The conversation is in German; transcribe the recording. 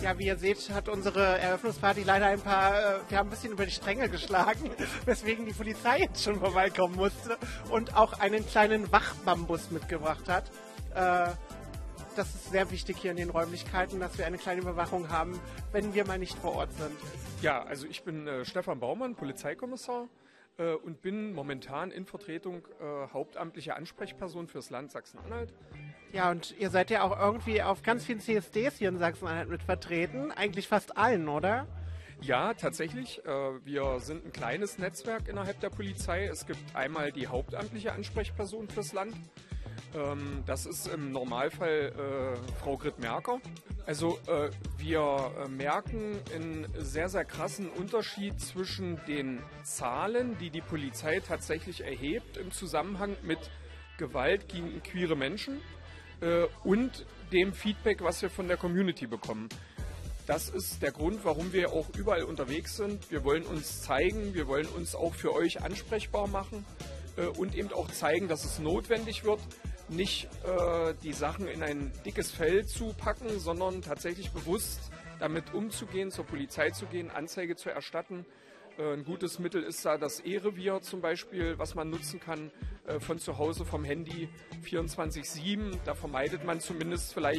Ja, wie ihr seht, hat unsere Eröffnungsparty leider wir haben ein bisschen über die Stränge geschlagen, weswegen die Polizei jetzt schon vorbeikommen musste und auch einen kleinen Wachbambus mitgebracht hat. Das ist sehr wichtig hier in den Räumlichkeiten, dass wir eine kleine Überwachung haben, wenn wir mal nicht vor Ort sind. Ja, also ich bin Stefan Baumann, Polizeikommissar und bin momentan in Vertretung hauptamtliche Ansprechperson fürs Land Sachsen-Anhalt. Ja, und ihr seid ja auch irgendwie auf ganz vielen CSDs hier in Sachsen-Anhalt mit vertreten, eigentlich fast allen, oder? Ja, tatsächlich. Wir sind ein kleines Netzwerk innerhalb der Polizei. Es gibt einmal die hauptamtliche Ansprechperson fürs Land. Das ist im Normalfall Frau Grit-Merker. Also wir merken einen sehr, sehr krassen Unterschied zwischen den Zahlen, die die Polizei tatsächlich erhebt im Zusammenhang mit Gewalt gegen queere Menschen und dem Feedback, was wir von der Community bekommen. Das ist der Grund, warum wir auch überall unterwegs sind. Wir wollen uns zeigen, wir wollen uns auch für euch ansprechbar machen und eben auch zeigen, dass es notwendig wird, nicht die Sachen in ein dickes Fell zu packen, sondern tatsächlich bewusst damit umzugehen, zur Polizei zu gehen, Anzeige zu erstatten. Ein gutes Mittel ist da das E-Revier zum Beispiel, was man nutzen kann von zu Hause vom Handy 24/7. Da vermeidet man zumindest vielleicht